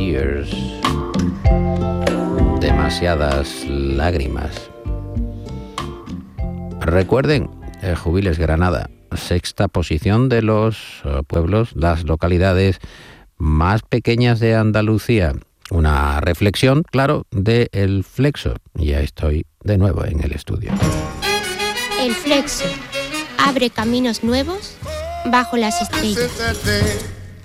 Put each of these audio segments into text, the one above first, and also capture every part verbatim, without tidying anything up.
tears. Demasiadas lágrimas. Recuerden, eh, Jubiles Granada, sexta posición de los eh, pueblos, las localidades más pequeñas de Andalucía. Una reflexión, claro, de El Flexo. Ya estoy de nuevo en el estudio. El Flexo abre caminos nuevos bajo las estrellas.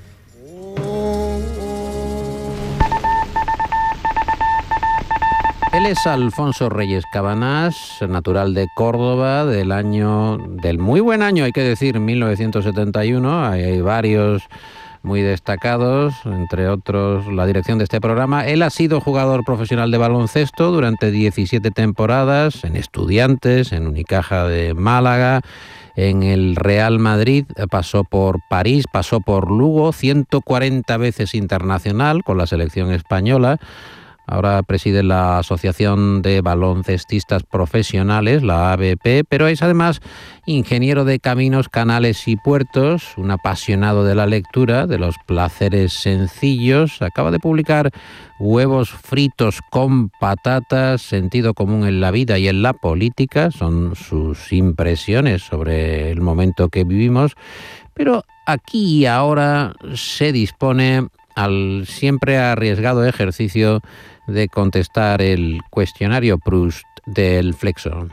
Él es Alfonso Reyes Cabanás, natural de Córdoba, del año, del muy buen año, hay que decir, mil novecientos setenta y uno. Hay, hay varios muy destacados, entre otros la dirección de este programa. Él ha sido jugador profesional de baloncesto durante diecisiete temporadas, en Estudiantes, en Unicaja de Málaga, en el Real Madrid, pasó por París, pasó por Lugo, ciento cuarenta veces internacional con la selección española. Ahora preside la Asociación de Baloncestistas Profesionales, la A B P, pero es además ingeniero de caminos, canales y puertos, un apasionado de la lectura, de los placeres sencillos. Acaba de publicar Huevos fritos con patatas, sentido común en la vida y en la política. Son sus impresiones sobre el momento que vivimos, pero aquí y ahora se dispone al siempre arriesgado ejercicio de contestar el cuestionario Proust del Flexo.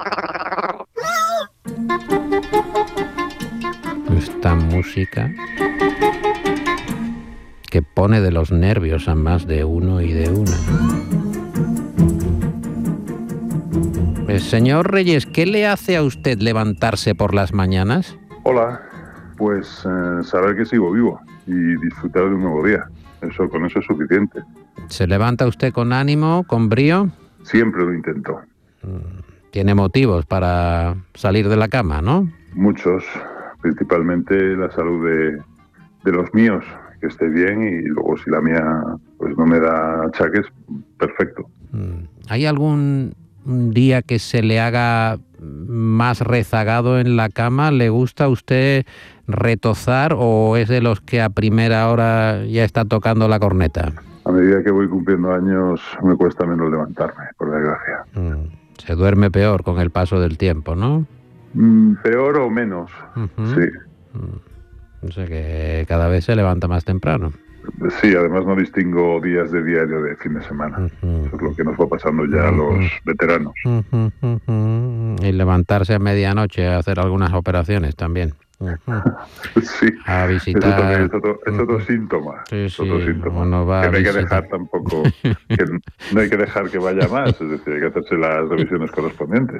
Esta música que pone de los nervios a más de uno y de una. El señor Reyes, ¿qué le hace a usted levantarse por las mañanas? Hola, pues eh, saber que sigo vivo y disfrutar de un nuevo día. Eso, con eso es suficiente. ¿Se levanta usted con ánimo, con brío? Siempre lo intento. Tiene motivos para salir de la cama, ¿no? Muchos, principalmente la salud de, de los míos, que esté bien, y luego si la mía pues no me da achaques, perfecto. ¿Hay algún día que se le haga más rezagado en la cama? ¿Le gusta a usted retozar o es de los que a primera hora ya está tocando la corneta? A medida que voy cumpliendo años me cuesta menos levantarme, por desgracia. Mm, se duerme peor con el paso del tiempo, ¿no? Mm, peor o menos, uh-huh. Sí. Mm, o sea que cada vez se levanta más temprano. Sí, además no distingo días de diario de fin de semana. Uh-huh. Eso es lo que nos va pasando ya a uh-huh. los veteranos. Uh-huh. Uh-huh. Y levantarse a medianoche a hacer algunas operaciones también. Uh-huh. Sí, a visitar. Eso también es otro, es otro uh-huh. síntoma. Sí, es sí, otro síntoma. No va que no hay visitar. que dejar tampoco, que no hay que dejar que vaya más, es decir, hay que hacerse las revisiones correspondientes.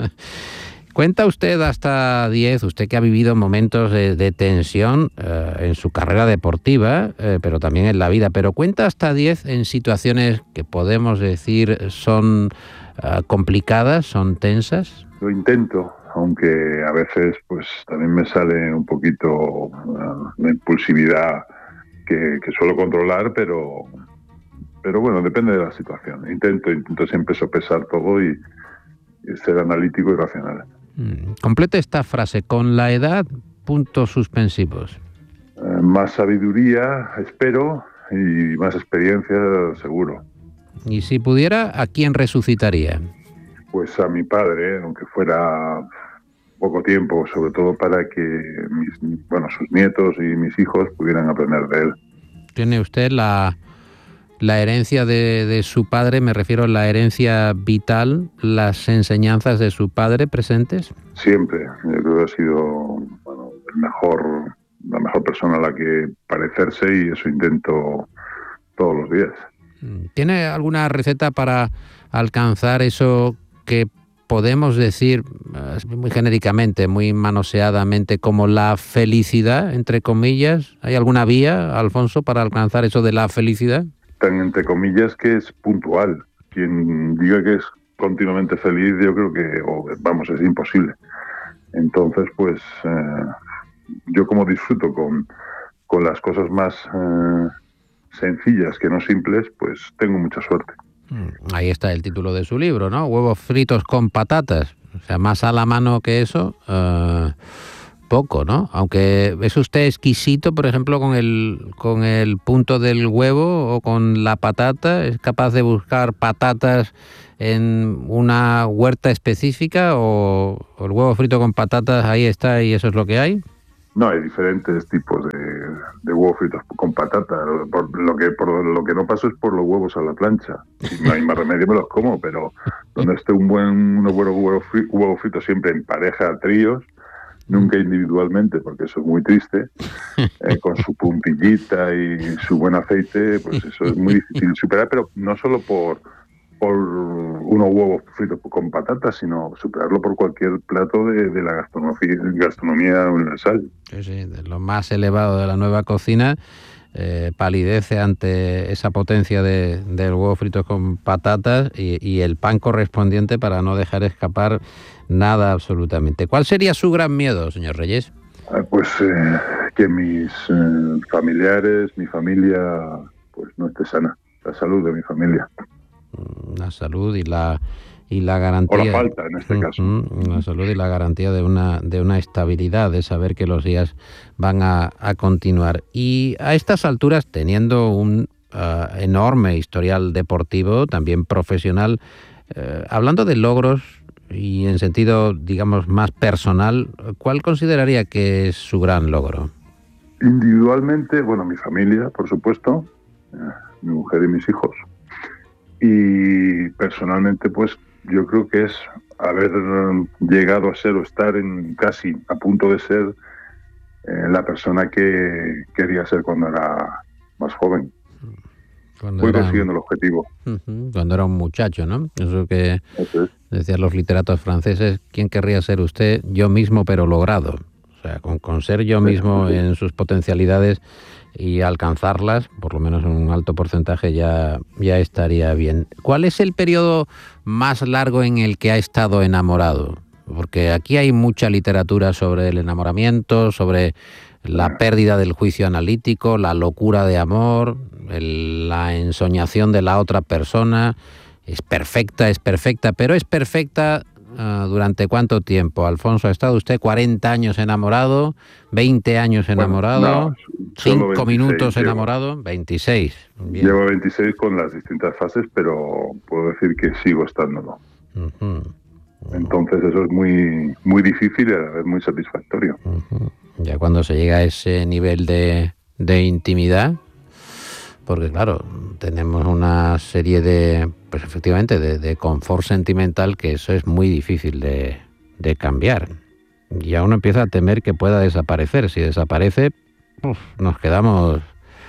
Cuenta usted hasta diez, usted que ha vivido momentos de, de tensión eh, en su carrera deportiva, eh, pero también en la vida, pero cuenta hasta diez en situaciones que podemos decir son eh, complicadas, son tensas. Lo intento, aunque a veces pues también me sale un poquito uh, la impulsividad que, que suelo controlar, pero, pero bueno, depende de la situación. Intento, intento siempre sopesar todo y, y ser analítico y racional. Complete esta frase: con la edad, puntos suspensivos. Eh, más sabiduría, espero, y más experiencia, seguro. Y si pudiera, ¿a quién resucitaría? Pues a mi padre, aunque fuera poco tiempo, sobre todo para que mis, bueno, sus nietos y mis hijos pudieran aprender de él. ¿Tiene usted la... La herencia de, de su padre, me refiero a la herencia vital, las enseñanzas de su padre presentes? Siempre. Yo creo que ha sido bueno, el mejor, la mejor persona a la que parecerse y eso intento todos los días. ¿Tiene alguna receta para alcanzar eso que podemos decir muy genéricamente, muy manoseadamente, como la felicidad, entre comillas? ¿Hay alguna vía, Alfonso, para alcanzar eso de la felicidad? Tan entre comillas que es puntual. Quien diga que es continuamente feliz, yo creo que, o, vamos, es imposible. Entonces, pues, eh, yo como disfruto con, con las cosas más eh, sencillas que no simples, pues tengo mucha suerte. Ahí está el título de su libro, ¿no? Huevos fritos con patatas. O sea, más a la mano que eso, uh, poco, ¿no? Aunque es usted exquisito, por ejemplo, con el, con el punto del huevo o con la patata, ¿es capaz de buscar patatas en una huerta específica o, o el huevo frito con patatas ahí está y eso es lo que hay? No, hay diferentes tipos de, de huevos fritos con patata. Por lo que por lo que no paso es por los huevos a la plancha. Si no hay más remedio me los como, pero donde esté un buen unos buenos huevos fritos, huevos fritos siempre en pareja, tríos, nunca individualmente, porque eso es muy triste, eh, con su puntillita y su buen aceite, pues eso es muy difícil de superar, pero no solo por por unos huevos fritos con patatas, sino superarlo por cualquier plato de, de la gastronomía, gastronomía universal. Sí, sí, de lo más elevado de la nueva cocina, eh, palidece ante esa potencia de, del huevo frito con patatas y, y el pan correspondiente para no dejar escapar nada absolutamente. ¿Cuál sería su gran miedo, señor Reyes? Ah, pues eh, que mis eh, familiares, mi familia, pues no esté sana, la salud de mi familia. La salud y la y la garantía, o la falta en este caso, uh-huh, la salud y la garantía de una de una estabilidad, de saber que los días van a, a continuar. Y a estas alturas, teniendo un uh, enorme historial deportivo, también profesional, uh, hablando de logros y en sentido, digamos, más personal, ¿cuál consideraría que es su gran logro? Individualmente, bueno, mi familia, por supuesto, eh, mi mujer y mis hijos. Y personalmente, pues yo creo que es haber llegado a ser o estar en casi a punto de ser eh, la persona que quería ser cuando era más joven. Cuando Voy era, consiguiendo el objetivo. Uh-huh, cuando era un muchacho, ¿no? Eso que Eso es. Decían los literatos franceses, ¿quién querría ser usted? Yo mismo, pero logrado. O sea, con, con ser yo mismo en sus potencialidades y alcanzarlas, por lo menos en un alto porcentaje, ya, ya estaría bien. ¿Cuál es el periodo más largo en el que ha estado enamorado? Porque aquí hay mucha literatura sobre el enamoramiento, sobre la pérdida del juicio analítico, la locura de amor, el, la ensoñación de la otra persona. Es perfecta, es perfecta, pero es perfecta uh, ¿durante cuánto tiempo? Alfonso, ¿ha estado usted cuarenta años enamorado, veinte años enamorado, bueno, no, cinco veintiséis minutos llevo. enamorado? veintiséis. Bien. Llevo veintiséis con las distintas fases, pero puedo decir que sigo estándolo. Uh-huh. Uh-huh. Entonces eso es muy, muy difícil y a la vez muy satisfactorio. Uh-huh. Ya cuando se llega a ese nivel de, de intimidad, porque claro, tenemos una serie de, pues efectivamente, de, de confort sentimental, que eso es muy difícil de, de cambiar. Y a uno empieza a temer que pueda desaparecer. Si desaparece, uf, nos quedamos,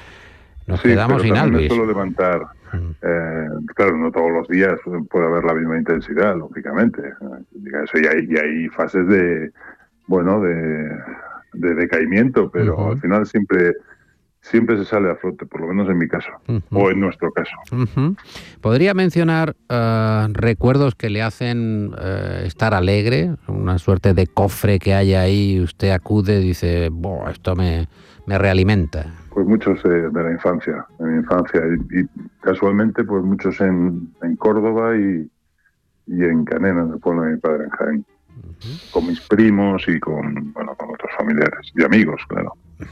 nos sí, quedamos pero sin también Alvis. Me suelo levantar, eh, claro, no todos los días puede haber la misma intensidad, lógicamente. Eso, y, hay, y hay fases de, bueno, de, de decaimiento, pero uh-huh. al final siempre... siempre se sale a flote, por lo menos en mi caso, uh-huh. o en nuestro caso. Uh-huh. ¿Podría mencionar uh, recuerdos que le hacen uh, estar alegre? Una suerte de cofre que haya ahí, usted acude y dice, Boh, esto me, me realimenta. Pues muchos eh, de la infancia, de mi infancia, y, y casualmente pues muchos en, en Córdoba y, y en Canena, en el pueblo de mi padre, en Jaén. Uh-huh. Con mis primos y con, bueno, con otros familiares y amigos, claro.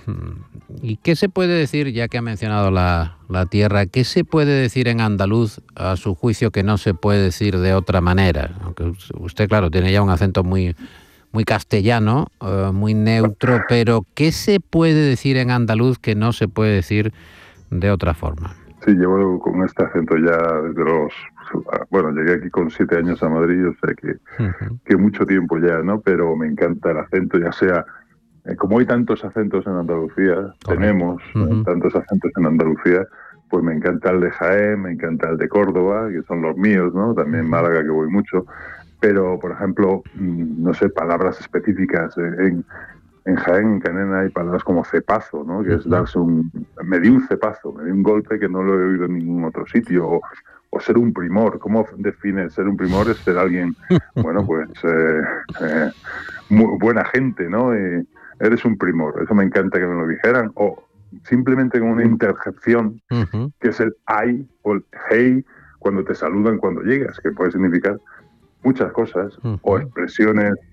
¿Y qué se puede decir, ya que ha mencionado la, la tierra, qué se puede decir en andaluz a su juicio que no se puede decir de otra manera? Aunque usted, claro, tiene ya un acento muy, muy castellano, uh, muy neutro, pero ¿qué se puede decir en andaluz que no se puede decir de otra forma? Sí, llevo con este acento ya desde los... Bueno, llegué aquí con siete años a Madrid, o sea que, uh-huh. que mucho tiempo ya, ¿no? Pero me encanta el acento, ya sea... Como hay tantos acentos en Andalucía, correcto. Tenemos uh-huh. tantos acentos en Andalucía, pues me encanta el de Jaén, me encanta el de Córdoba, que son los míos, ¿no? También Málaga, que voy mucho. Pero, por ejemplo, no sé, palabras específicas. En, en Jaén, en Canena, hay palabras como cepazo, ¿no? Que uh-huh. es darse un... Me di un cepazo, me di un golpe que no lo he oído en ningún otro sitio. O, o ser un primor. ¿Cómo define ser un primor? Es ser alguien, bueno, pues, eh, eh, muy buena gente, ¿no? Eh, eres un primor, eso me encanta que me lo dijeran, o simplemente con una interjección, uh-huh. que es el ay o el hey, cuando te saludan cuando llegas, que puede significar muchas cosas, uh-huh. o expresiones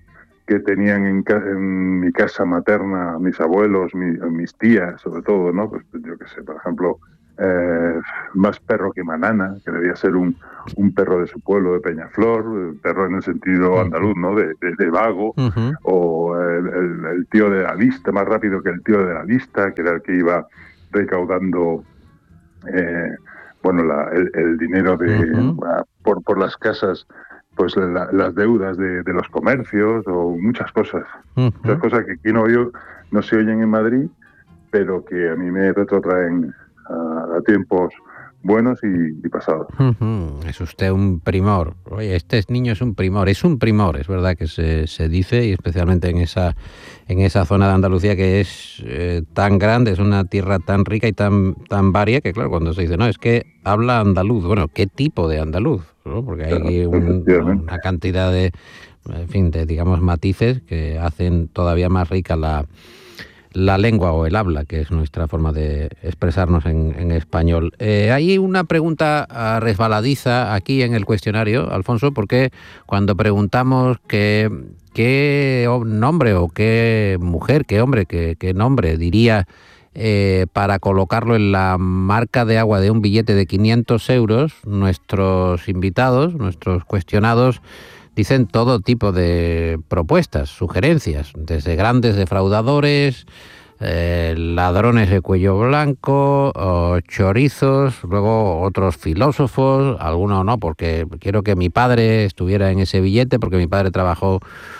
que tenían en, ca- en mi casa materna mis abuelos, mi- mis tías, sobre todo, ¿no? Pues yo qué sé, por ejemplo, eh, más perro que manana, que debía ser un, un perro de su pueblo, de Peñaflor, perro en el sentido andaluz, ¿no? De, de, de vago, Uh-huh. o el, el, el tío de la lista, más rápido que el tío de la lista, que era el que iba recaudando eh, bueno, la, el, el dinero de Uh-huh. uh, por, por las casas, pues la, las deudas de, de los comercios, o muchas cosas, Uh-huh. muchas cosas que aquí no, yo, no se oyen en Madrid, pero que a mí me retrotraen a, a tiempos buenos y, y pasados. Uh-huh. Es usted un primor. Oye, este niño es un primor. Es un primor, es verdad que se, se dice, y especialmente en esa en esa zona de Andalucía que es eh, tan grande, es una tierra tan rica y tan tan varia que, claro, cuando se dice, no, es que habla andaluz. Bueno, ¿qué tipo de andaluz? ¿No? Porque hay un, una cantidad de, en fin, de, digamos, matices que hacen todavía más rica la la lengua o el habla, que es nuestra forma de expresarnos en, en español. Eh, hay una pregunta resbaladiza aquí en el cuestionario, Alfonso, porque cuando preguntamos qué, qué nombre o qué mujer, qué hombre, qué, qué nombre diría eh, para colocarlo en la marca de agua de un billete de quinientos euros, nuestros invitados, nuestros cuestionados, dicen todo tipo de propuestas, sugerencias, desde grandes defraudadores, eh, ladrones de cuello blanco, o chorizos, luego otros filósofos, algunos no, porque quiero que mi padre estuviera en ese billete, porque mi padre trabajó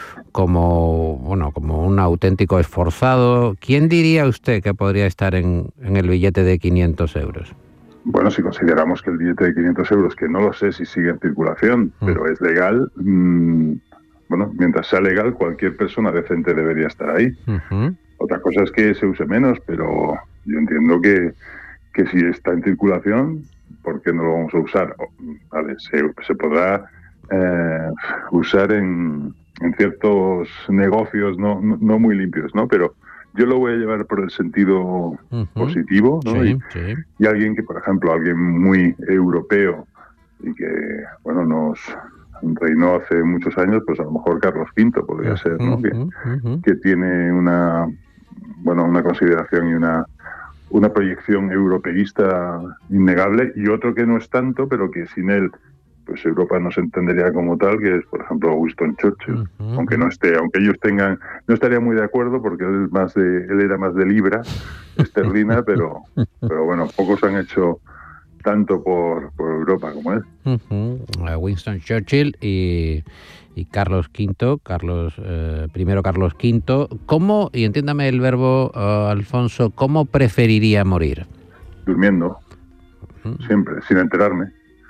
como, bueno, como un auténtico esforzado. ¿Quién diría usted que podría estar en, en el billete de quinientos euros? Bueno, si consideramos que el billete de quinientos euros, que no lo sé si sigue en circulación, mm. pero es legal, mmm, bueno, mientras sea legal, cualquier persona decente debería estar ahí. Uh-huh. Otra cosa es que se use menos, pero yo entiendo que, que si está en circulación, ¿por qué no lo vamos a usar? Vale, se, se podrá eh, usar en, en ciertos negocios no, no, no muy limpios, ¿no? Pero yo lo voy a llevar por el sentido uh-huh. positivo, ¿no? Sí, y, sí. y alguien que, por ejemplo, alguien muy europeo y que, bueno, nos reinó hace muchos años, pues a lo mejor Carlos Quinto podría uh-huh. ser, ¿no? Que, uh-huh. que tiene una, bueno, una consideración y una, una proyección europeísta innegable, y otro que no es tanto, pero que sin él pues Europa no se entendería como tal, que es, por ejemplo, Winston Churchill, uh-huh. aunque no esté, aunque ellos tengan, no estaría muy de acuerdo porque él es más de, él era más de libra esterlina, pero, pero bueno, pocos han hecho tanto por, por Europa como él. Uh-huh. Winston Churchill y, y Carlos Quinto, Carlos eh, primero Carlos Quinto. ¿Cómo, y entiéndame el verbo, uh, Alfonso, cómo preferiría morir? Durmiendo, uh-huh. siempre, sin enterarme.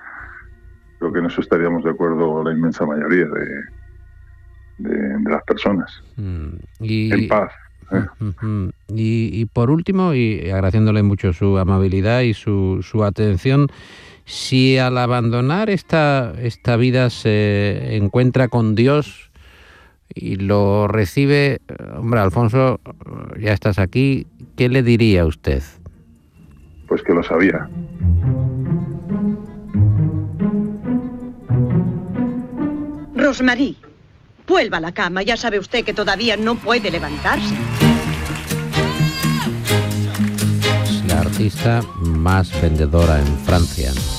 Creo que en eso estaríamos de acuerdo la inmensa mayoría de, de, de las personas. Mm, y, en paz. ¿eh? Uh-huh. Y, y por último, y agradeciéndole mucho su amabilidad y su, su atención, si al abandonar esta, esta vida se encuentra con Dios y lo recibe, hombre, Alfonso, ya estás aquí, ¿qué le diría usted? Pues que lo sabía. Rosmarie, vuelva a la cama. Ya sabe usted que todavía no puede levantarse. Es la artista más vendedora en Francia.